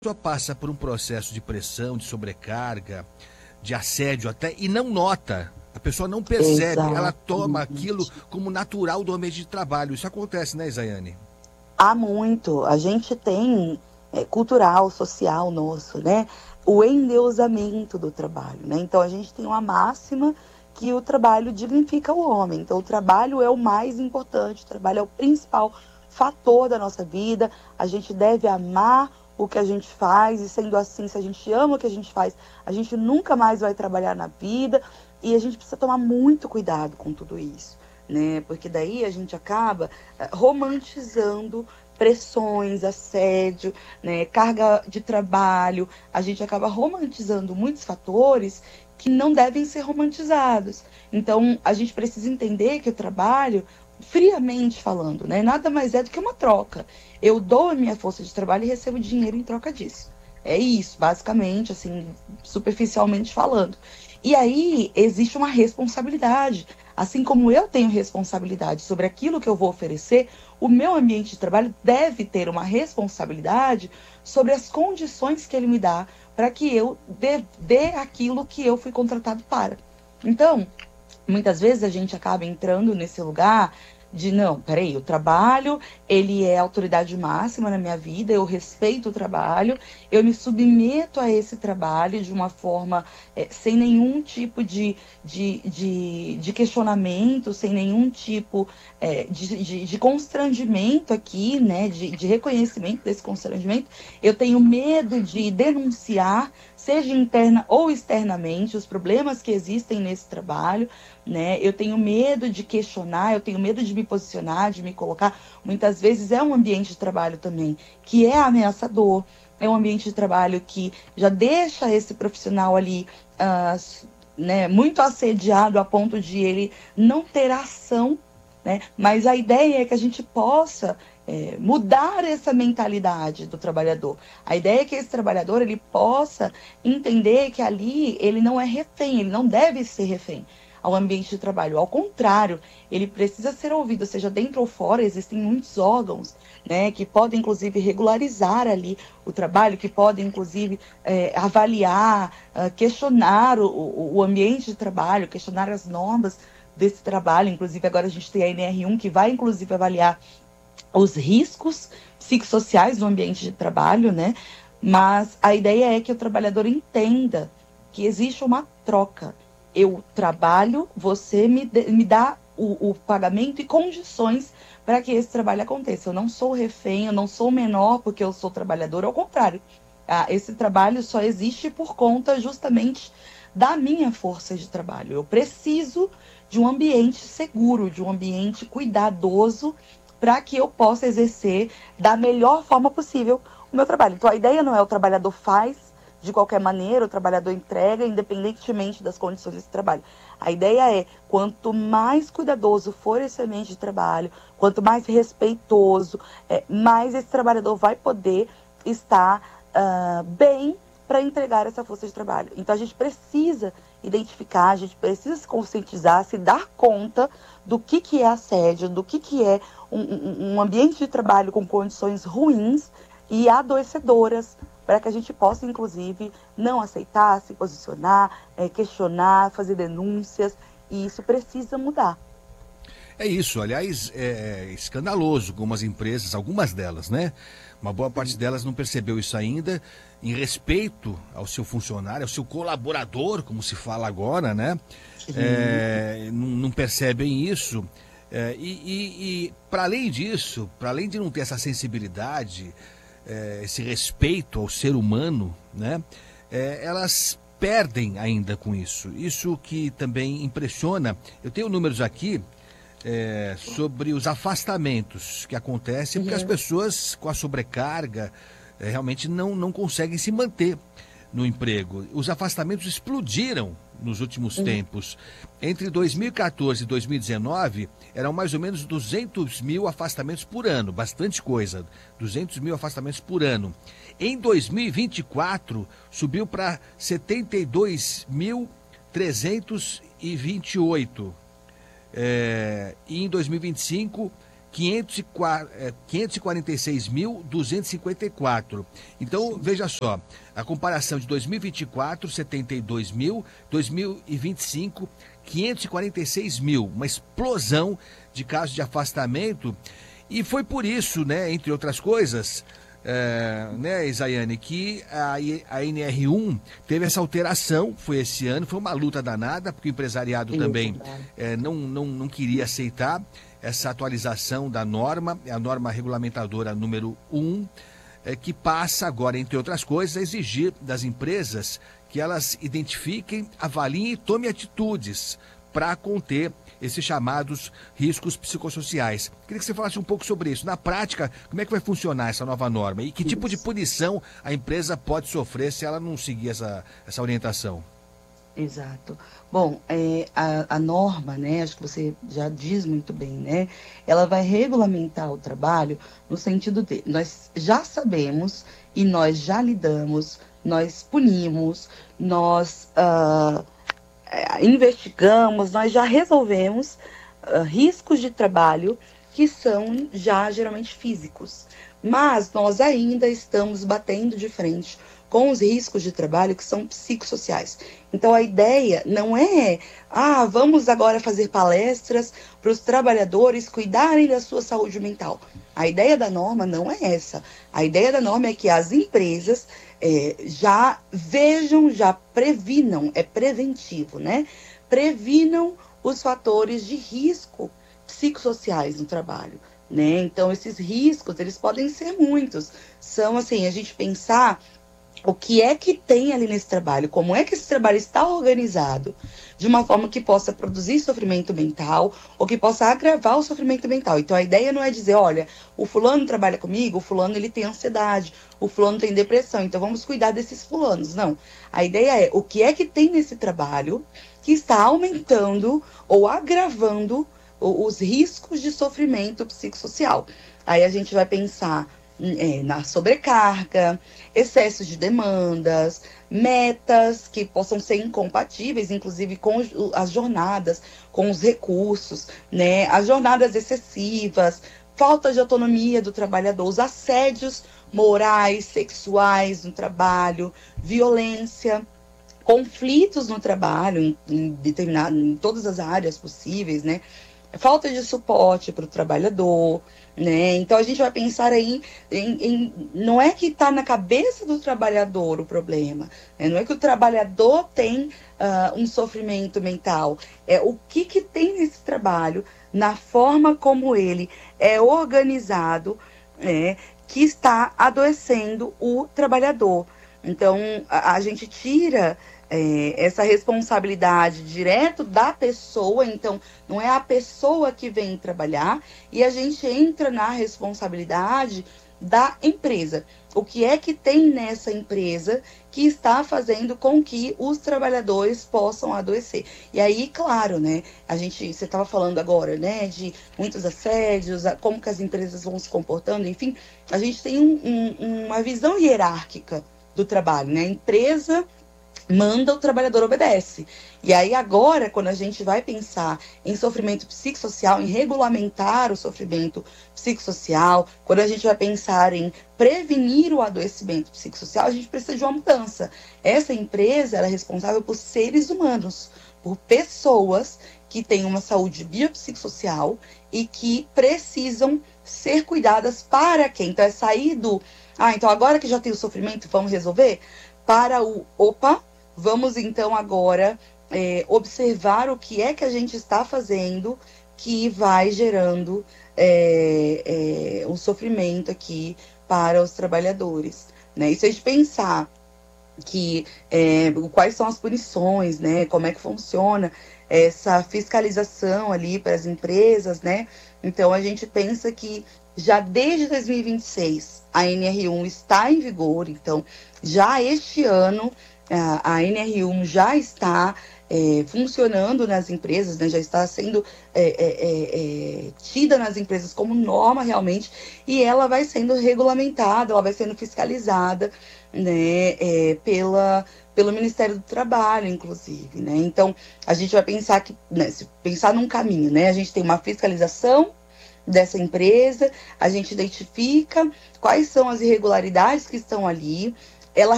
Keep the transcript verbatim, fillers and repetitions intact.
pessoa passa por um processo de pressão, de sobrecarga, de assédio até, e não nota, a pessoa não percebe, ela toma aquilo Exatamente. como natural do ambiente de trabalho. Isso acontece, né, Isaiane? Há muito. A gente tem é, cultural, social nosso, né? O endeusamento do trabalho, né? Então a gente tem uma máxima que o trabalho dignifica o homem. Então o trabalho é o mais importante, o trabalho é o principal fator da nossa vida. A gente deve amar o que a gente faz, e sendo assim, se a gente ama o que a gente faz, a gente nunca mais vai trabalhar na vida, e a gente precisa tomar muito cuidado com tudo isso, né? Porque daí a gente acaba eh, romantizando pressões, assédio, né, carga de trabalho. A gente acaba romantizando muitos fatores que não devem ser romantizados. Então, a gente precisa entender que o trabalho, friamente falando, né, nada mais é do que uma troca. Eu dou a minha força de trabalho e recebo dinheiro em troca disso. É isso, basicamente, assim, superficialmente falando. E aí existe uma responsabilidade. Assim como eu tenho responsabilidade sobre aquilo que eu vou oferecer, o meu ambiente de trabalho deve ter uma responsabilidade sobre as condições que ele me dá para que eu dê, dê aquilo que eu fui contratado para. Então, muitas vezes a gente acaba entrando nesse lugar de, não, peraí, o trabalho, ele é a autoridade máxima na minha vida, eu respeito o trabalho, eu me submeto a esse trabalho de uma forma é, sem nenhum tipo de, de, de, de questionamento, sem nenhum tipo é, de, de, de constrangimento aqui, né, de, de reconhecimento desse constrangimento. Eu tenho medo de denunciar, seja interna ou externamente, os problemas que existem nesse trabalho, né? Eu tenho medo de questionar, eu tenho medo de me posicionar, de me colocar. Muitas vezes é um ambiente de trabalho também que é ameaçador, é um ambiente de trabalho que já deixa esse profissional ali, uh, né, muito assediado a ponto de ele não ter ação, né? Mas a ideia é que a gente possa é, mudar essa mentalidade do trabalhador. A ideia é que esse trabalhador ele possa entender que ali ele não é refém, ele não deve ser refém ao ambiente de trabalho. Ao contrário, ele precisa ser ouvido, seja dentro ou fora. Existem muitos órgãos, né, que podem, inclusive, regularizar ali o trabalho, que podem, inclusive, é, avaliar, uh, questionar o, o, o ambiente de trabalho, questionar as normas desse trabalho. Inclusive, agora a gente tem a N R um, que vai, inclusive, avaliar os riscos psicossociais do ambiente de trabalho, né? Mas a ideia é que o trabalhador entenda que existe uma troca. Eu trabalho, você me, me dá o, o pagamento e condições para que esse trabalho aconteça. Eu não sou refém, eu não sou menor porque eu sou trabalhador, ao contrário. Ah, esse trabalho só existe por conta justamente da minha força de trabalho. Eu preciso de um ambiente seguro, de um ambiente cuidadoso, para que eu possa exercer da melhor forma possível o meu trabalho. Então, a ideia não é o trabalhador faz de qualquer maneira, o trabalhador entrega, independentemente das condições desse trabalho. A ideia é, quanto mais cuidadoso for esse ambiente de trabalho, quanto mais respeitoso, é, mais esse trabalhador vai poder estar uh, bem para entregar essa força de trabalho. Então, a gente precisa identificar, a gente precisa se conscientizar, se dar conta do que, que é assédio, do que, que é um, um, um ambiente de trabalho com condições ruins e adoecedoras, para que a gente possa, inclusive, não aceitar, se posicionar, é, questionar, fazer denúncias, e isso precisa mudar. É isso, aliás, é escandaloso como as empresas, algumas delas, né? Uma boa parte delas não percebeu isso ainda, em respeito ao seu funcionário, ao seu colaborador, como se fala agora, né? É, não, não percebem isso. É, e e, e para além disso, para além de não ter essa sensibilidade, é, esse respeito ao ser humano, né? É, elas perdem ainda com isso. Isso que também impressiona. Eu tenho números aqui. É, sobre os afastamentos que acontecem, porque as Uhum. pessoas com a sobrecarga é, realmente não, não conseguem se manter no emprego. Os afastamentos explodiram nos últimos Uhum. tempos. Entre dois mil e quatorze e dois mil e dezenove, eram mais ou menos duzentos mil afastamentos por ano, bastante coisa, duzentos mil afastamentos por ano. Em dois mil e vinte e quatro, subiu para setenta e dois mil trezentos e vinte e oito. É, e em dois mil e vinte e cinco, quinhentos e quarenta e seis mil, duzentos e cinquenta e quatro. Então, veja só, a comparação de dois mil e vinte e quatro, setenta e dois mil, dois mil e vinte e cinco, quinhentos e quarenta e seis mil. Uma explosão de casos de afastamento. E foi por isso, né, entre outras coisas, é, né, Isaiane, que a, a N R um teve essa alteração, foi esse ano, foi uma luta danada, porque o empresariado isso, também é, não, não, não queria aceitar essa atualização da norma, a norma regulamentadora número um, é, que passa agora, entre outras coisas, a exigir das empresas que elas identifiquem, avaliem e tomem atitudes para conter esses chamados riscos psicossociais. Queria que você falasse um pouco sobre isso. Na prática, como é que vai funcionar essa nova norma? E que tipo de punição a empresa pode sofrer se ela não seguir essa, essa orientação? Exato. Bom, é, a, a norma, né, acho que você já diz muito bem, né, ela vai regulamentar o trabalho no sentido de, nós já sabemos e nós já lidamos, nós punimos, nós uh, investigamos, nós já resolvemos uh, riscos de trabalho que são já geralmente físicos, mas nós ainda estamos batendo de frente com os riscos de trabalho que são psicossociais. Então, a ideia não é, ah, vamos agora fazer palestras para os trabalhadores cuidarem da sua saúde mental. A ideia da norma não é essa. A ideia da norma é que as empresas é, já vejam, já previnam, é preventivo, né? Previnam os fatores de risco psicossociais no trabalho, né? Então, esses riscos, eles podem ser muitos. São, assim, a gente pensar o que é que tem ali nesse trabalho, como é que esse trabalho está organizado de uma forma que possa produzir sofrimento mental ou que possa agravar o sofrimento mental. Então, a ideia não é dizer, olha, o fulano trabalha comigo, o fulano ele tem ansiedade, o fulano tem depressão, então vamos cuidar desses fulanos. Não. A ideia é o que é que tem nesse trabalho que está aumentando ou agravando os riscos de sofrimento psicossocial. Aí a gente vai pensar É, na sobrecarga, excesso de demandas, metas que possam ser incompatíveis, inclusive com as jornadas, com os recursos, né? As jornadas excessivas, falta de autonomia do trabalhador, os assédios morais, sexuais no trabalho, violência, conflitos no trabalho, em, em, determinado, em todas as áreas possíveis, né? Falta de suporte para o trabalhador, né? Então a gente vai pensar aí em, em não é que está na cabeça do trabalhador o problema, né? Não é que o trabalhador tem uh, um sofrimento mental, é o que, que tem nesse trabalho, na forma como ele é organizado, né, que está adoecendo o trabalhador. Então a, a gente tira É, essa responsabilidade direto da pessoa, então não é a pessoa que vem trabalhar, e a gente entra na responsabilidade da empresa. O que é que tem nessa empresa que está fazendo com que os trabalhadores possam adoecer? E aí, claro, né, a gente, você estava falando agora, né, de muitos assédios, como que as empresas vão se comportando, enfim, a gente tem um, um, uma visão hierárquica do trabalho, né, a empresa manda, o trabalhador obedece. E aí agora, quando a gente vai pensar em sofrimento psicossocial, em regulamentar o sofrimento psicossocial, quando a gente vai pensar em prevenir o adoecimento psicossocial, a gente precisa de uma mudança. Essa empresa ela é responsável por seres humanos, por pessoas que têm uma saúde biopsicossocial e que precisam ser cuidadas para quê? Então é sair do, ah, então agora que já tem o sofrimento, vamos resolver? Para o, opa, vamos então agora é, observar o que é que a gente está fazendo que vai gerando é, é, um sofrimento aqui para os trabalhadores, né? E se a gente pensar que é, quais são as punições, né? Como é que funciona essa fiscalização ali para as empresas, né? Então a gente pensa que já desde dois mil e vinte e seis a N R um está em vigor, então já este ano a N R um já está é, funcionando nas empresas, né, já está sendo é, é, é, tida nas empresas como norma realmente, e ela vai sendo regulamentada, ela vai sendo fiscalizada, né, é, pela, pelo Ministério do Trabalho, inclusive, né? Então a gente vai pensar que, né, se pensar num caminho, né, a gente tem uma fiscalização dessa empresa, a gente identifica quais são as irregularidades que estão ali,